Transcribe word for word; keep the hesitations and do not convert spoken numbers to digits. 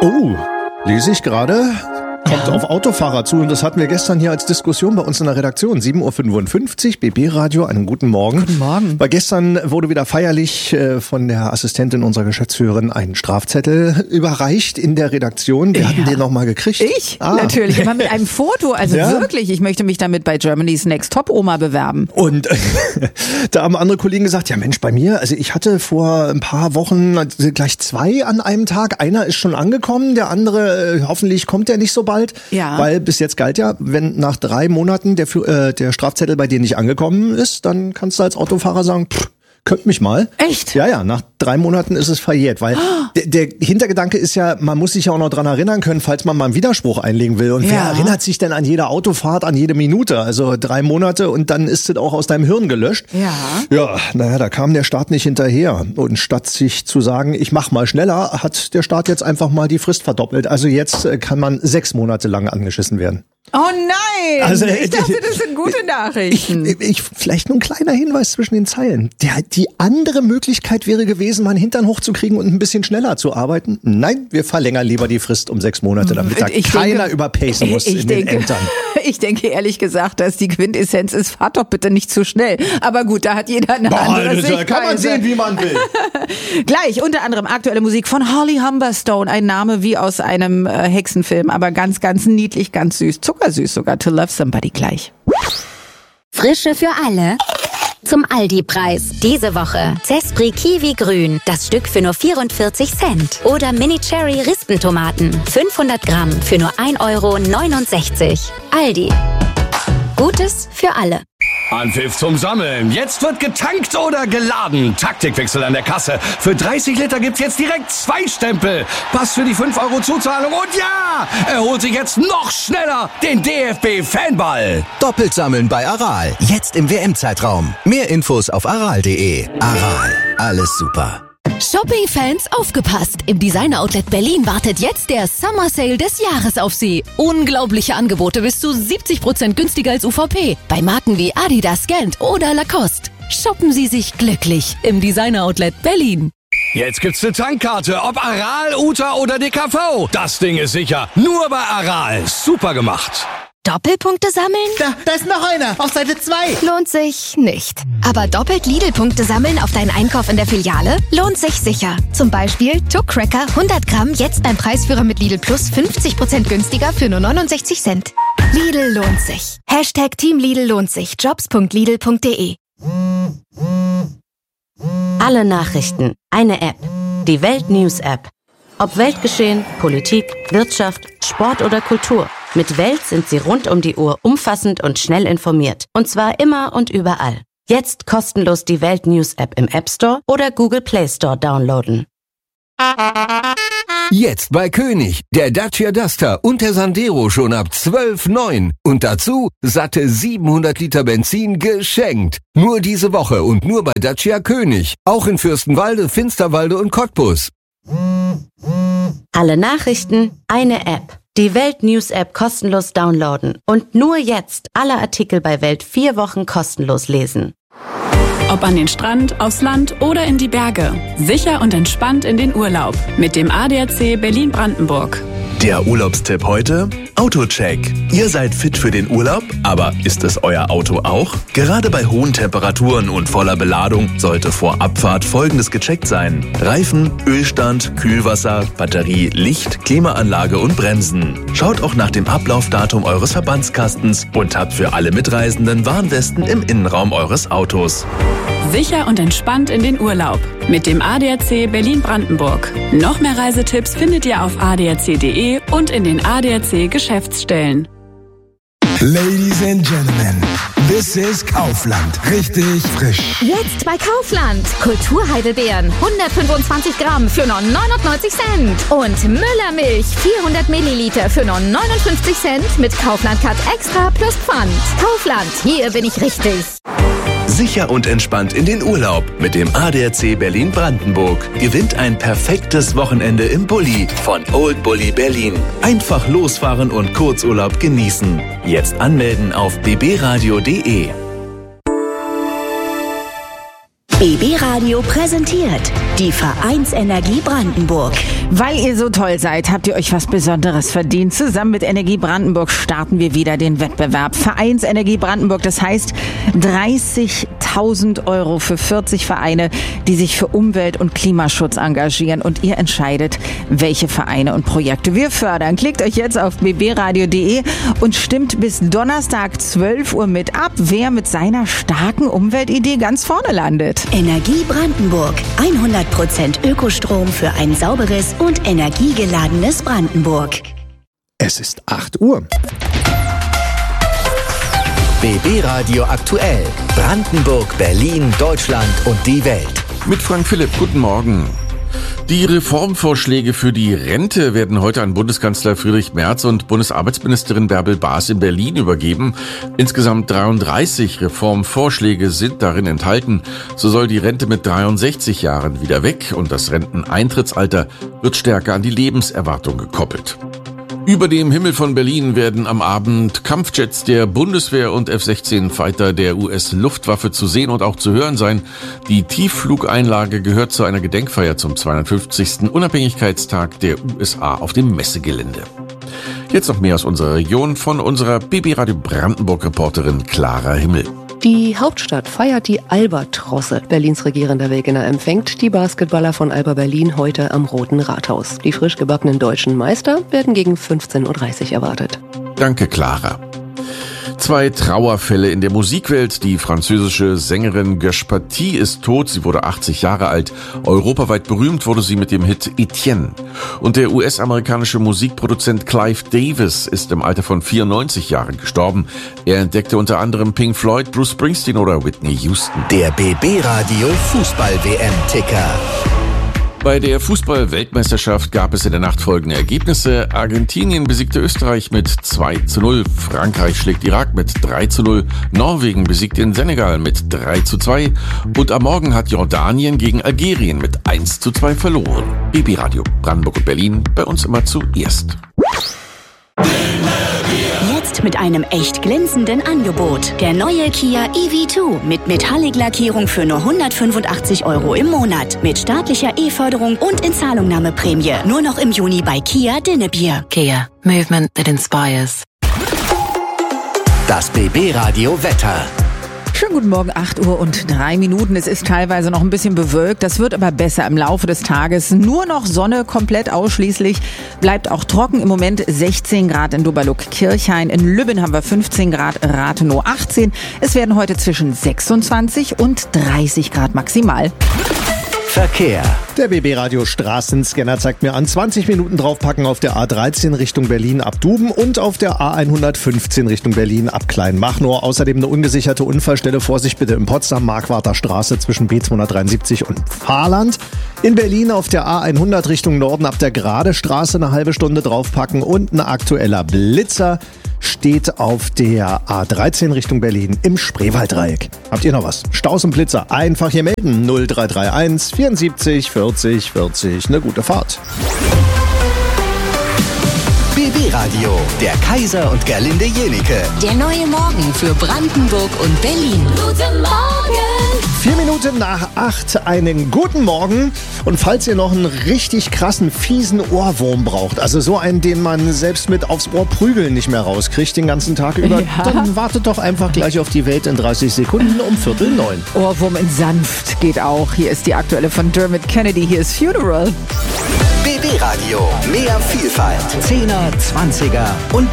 Oh, lese ich gerade. Kommt auf Autofahrer zu und das hatten wir gestern hier als Diskussion bei uns in der Redaktion. sieben Uhr fünfundfünfzig, B B-Radio, einen guten Morgen. Guten Morgen. Weil gestern wurde wieder feierlich äh, von der Assistentin unserer Geschäftsführerin ein Strafzettel überreicht in der Redaktion. Wir ja. hatten den nochmal gekriegt. Ich? Ah. Natürlich, immer mit einem Foto. Also ja. wirklich, ich möchte mich damit bei Germany's Next Top Oma bewerben. Und äh, da haben andere Kollegen gesagt, ja Mensch, bei mir, also ich hatte vor ein paar Wochen gleich zwei an einem Tag. Einer ist schon angekommen, der andere, äh, hoffentlich kommt der nicht so bald. Ja. Weil bis jetzt galt ja, wenn nach drei Monaten der, äh, der Strafzettel bei dir nicht angekommen ist, dann kannst du als Autofahrer sagen, pff, könnt mich mal. Echt? Ja, ja, nach drei Monaten ist es verjährt, weil oh. der, der Hintergedanke ist ja, man muss sich ja auch noch dran erinnern können, falls man mal einen Widerspruch einlegen will. Und ja. wer erinnert sich denn an jede Autofahrt, an jede Minute? Also drei Monate und dann ist es auch aus deinem Hirn gelöscht. Ja. Ja, naja, da kam der Staat nicht hinterher. Und statt sich zu sagen, ich mach mal schneller, hat der Staat jetzt einfach mal die Frist verdoppelt. Also jetzt kann man sechs Monate lang angeschissen werden. Oh nein! Also, ich dachte, das sind gute Nachrichten. Ich, ich, vielleicht nur ein kleiner Hinweis zwischen den Zeilen. Der, die andere Möglichkeit wäre gewesen, meinen Hintern hochzukriegen und ein bisschen schneller zu arbeiten. Nein, wir verlängern lieber die Frist um sechs Monate, damit da ich keiner denke, überpacen muss in denke, den Ämtern. Ich denke ehrlich gesagt, dass die Quintessenz ist, fahrt doch bitte nicht zu schnell. Aber gut, da hat jeder eine Boah, andere Alter, Sichtweise. kann man sehen, wie man will. Gleich, unter anderem aktuelle Musik von Holly Humberstone. Ein Name wie aus einem äh, Hexenfilm, aber ganz, ganz niedlich, ganz süß. Zuckersüß sogar, To Love Somebody gleich. Frische für alle. Zum Aldi-Preis. Diese Woche Zespri Kiwi Grün, das Stück für nur vierundvierzig Cent. Oder Mini Cherry Rispentomaten, fünfhundert Gramm für nur ein Euro neunundsechzig. Aldi. Gutes für alle. Anpfiff zum Sammeln. Jetzt wird getankt oder geladen. Taktikwechsel an der Kasse. Für dreißig Liter gibt's jetzt direkt zwei Stempel. Pass für die fünf Euro Zuzahlung. Und ja, er holt sich jetzt noch schneller den D F B-Fanball. Doppelt sammeln bei Aral. Jetzt im W M-Zeitraum. Mehr Infos auf aral punkt de. Aral. Alles super. Shopping-Fans, aufgepasst! Im Designer-Outlet Berlin wartet jetzt der Summer Sale des Jahres auf Sie. Unglaubliche Angebote bis zu siebzig Prozent günstiger als U V P. Bei Marken wie Adidas, Gant oder Lacoste. Shoppen Sie sich glücklich im Designer-Outlet Berlin. Jetzt gibt's eine Tankkarte, ob Aral, Uta oder D K V. Das Ding ist sicher. Nur bei Aral. Super gemacht. Doppelpunkte sammeln? Da, da ist noch einer, auf Seite zwei. Lohnt sich nicht. Aber doppelt Lidl-Punkte sammeln auf deinen Einkauf in der Filiale? Lohnt sich sicher. Zum Beispiel Tuck Cracker hundert Gramm, jetzt beim Preisführer mit Lidl Plus fünfzig Prozent günstiger für nur neunundsechzig Cent. Lidl lohnt sich. Hashtag Team Lidl lohnt sich. Jobs punkt lidl punkt de. Alle Nachrichten. Eine App. Die Welt News App. Ob Weltgeschehen, Politik, Wirtschaft, Sport oder Kultur. Mit Welt sind Sie rund um die Uhr umfassend und schnell informiert. Und zwar immer und überall. Jetzt kostenlos die Welt News App im App Store oder Google Play Store downloaden. Jetzt bei König. Der Dacia Duster und der Sandero schon ab zwölf Komma neun. Und dazu satte siebenhundert Liter Benzin geschenkt. Nur diese Woche und nur bei Dacia König. Auch in Fürstenwalde, Finsterwalde und Cottbus. Alle Nachrichten, eine App. Die Welt News App kostenlos downloaden. Und nur jetzt alle Artikel bei Welt vier Wochen kostenlos lesen. Ob an den Strand, aufs Land oder in die Berge. Sicher und entspannt in den Urlaub. Mit dem A D A C Berlin-Brandenburg. Der Urlaubstipp heute? Autocheck. Ihr seid fit für den Urlaub, aber ist es euer Auto auch? Gerade bei hohen Temperaturen und voller Beladung sollte vor Abfahrt Folgendes gecheckt sein: Reifen, Ölstand, Kühlwasser, Batterie, Licht, Klimaanlage und Bremsen. Schaut auch nach dem Ablaufdatum eures Verbandskastens und habt für alle Mitreisenden Warnwesten im Innenraum eures Autos. Sicher und entspannt in den Urlaub. Mit dem A D A C Berlin-Brandenburg. Noch mehr Reisetipps findet ihr auf a d a c punkt de und in den A D A C Geschäftsstellen. Ladies and Gentlemen, this is Kaufland. Richtig frisch. Jetzt bei Kaufland. Kulturheidelbeeren hundertfünfundzwanzig Gramm für nur neunundneunzig Cent. Und Müllermilch vierhundert Milliliter für nur neunundfünfzig Cent mit Kaufland Cut Extra plus Pfand. Kaufland, hier bin ich richtig. Sicher und entspannt in den Urlaub mit dem A D A C Berlin-Brandenburg. Gewinnt ein perfektes Wochenende im Bulli von Old Bulli Berlin. Einfach losfahren und Kurzurlaub genießen. Jetzt anmelden auf b b radio punkt de. B B Radio präsentiert die Vereinsenergie Brandenburg. Weil ihr so toll seid, habt ihr euch was Besonderes verdient. Zusammen mit Energie Brandenburg starten wir wieder den Wettbewerb. Vereinsenergie Brandenburg, das heißt dreißigtausend Euro für vierzig Vereine, die sich für Umwelt- und Klimaschutz engagieren. Und ihr entscheidet, welche Vereine und Projekte wir fördern. Klickt euch jetzt auf b b radio punkt d e und stimmt bis Donnerstag zwölf Uhr mit ab, wer mit seiner starken Umweltidee ganz vorne landet. Energie Brandenburg. hundert Prozent Ökostrom für ein sauberes und energiegeladenes Brandenburg. Es ist acht Uhr. B B Radio aktuell. Brandenburg, Berlin, Deutschland und die Welt. Mit Frank Philipp, guten Morgen. Die Reformvorschläge für die Rente werden heute an Bundeskanzler Friedrich Merz und Bundesarbeitsministerin Bärbel Baas in Berlin übergeben. Insgesamt dreiunddreißig Reformvorschläge sind darin enthalten. So soll die Rente mit dreiundsechzig Jahren wieder weg und das Renteneintrittsalter wird stärker an die Lebenserwartung gekoppelt. Über dem Himmel von Berlin werden am Abend Kampfjets der Bundeswehr und F sechzehn Fighter der U S-Luftwaffe zu sehen und auch zu hören sein. Die Tiefflugeinlage gehört zu einer Gedenkfeier zum zweihundertfünfzigsten Unabhängigkeitstag der U S A auf dem Messegelände. Jetzt noch mehr aus unserer Region von unserer B B Radio Brandenburg-Reporterin Clara Himmel. Die Hauptstadt feiert die Albatrosse. Berlins regierender Wegener empfängt die Basketballer von Alba Berlin heute am Roten Rathaus. Die frisch gebackenen deutschen Meister werden gegen fünfzehn Uhr dreißig erwartet. Danke, Clara. Zwei Trauerfälle in der Musikwelt. Die französische Sängerin Göche Paty ist tot. Sie wurde achtzig Jahre alt. Europaweit berühmt wurde sie mit dem Hit Etienne. Und der U S-amerikanische Musikproduzent Clive Davis ist im Alter von vierundneunzig Jahren gestorben. Er entdeckte unter anderem Pink Floyd, Bruce Springsteen oder Whitney Houston. Der B B Radio Fußball-W M-Ticker. Bei der Fußball-Weltmeisterschaft gab es in der Nacht folgende Ergebnisse. Argentinien besiegte Österreich mit zwei zu null. Frankreich schlägt Irak mit drei zu null. Norwegen besiegt den Senegal mit drei zu zwei. Und am Morgen hat Jordanien gegen Algerien mit eins zu zwei verloren. B B Radio Brandenburg und Berlin, bei uns immer zuerst. Jetzt mit einem echt glänzenden Angebot. Der neue Kia E V zwei mit Metallic-Lackierung für nur hundertfünfundachtzig Euro im Monat. Mit staatlicher E-Förderung und Inzahlungnahmeprämie. Nur noch im Juni bei Kia Dinnebier. Kia. Movement that inspires. Das B B Radio Wetter. Schönen guten Morgen, acht Uhr und drei Minuten. Es ist teilweise noch ein bisschen bewölkt. Das wird aber besser im Laufe des Tages. Nur noch Sonne, komplett ausschließlich. Bleibt auch trocken. Im Moment sechzehn Grad in Doberluck-Kirchhain. In Lübben haben wir fünfzehn Grad, Rathenow achtzehn. Es werden heute zwischen sechsundzwanzig und dreißig Grad maximal. Verkehr. Der B B Radio Straßenscanner zeigt mir an, zwanzig Minuten draufpacken auf der A dreizehn Richtung Berlin ab Duben und auf der A hundertfünfzehn Richtung Berlin ab Kleinmachnow. Außerdem eine ungesicherte Unfallstelle. Vorsicht bitte in Potsdam, Markwarter Straße zwischen B zweihundertdreiundsiebzig und Fahrland. In Berlin auf der A hundert Richtung Norden ab der Gradestraße eine halbe Stunde draufpacken und ein aktueller Blitzer steht auf der A dreizehn Richtung Berlin im Spreewalddreieck. Habt ihr noch was? Staus und Blitzer einfach hier melden. null drei drei eins vierundsiebzig vierzig vierzig. Eine gute Fahrt. B B Radio, der Kaiser und Gerlinde Jenike. Der neue Morgen für Brandenburg und Berlin. Guten Morgen! Vier Minuten nach acht, einen guten Morgen. Und falls ihr noch einen richtig krassen, fiesen Ohrwurm braucht, also so einen, den man selbst mit aufs Ohr prügeln nicht mehr rauskriegt den ganzen Tag über, ja. Dann wartet doch einfach gleich auf die Welt in dreißig Sekunden um Viertel neun. Ohrwurm in sanft geht auch. Hier ist die aktuelle von Dermot Kennedy. Hier ist Funeral. B B Radio, mehr Vielfalt. Zehner, Zwanziger und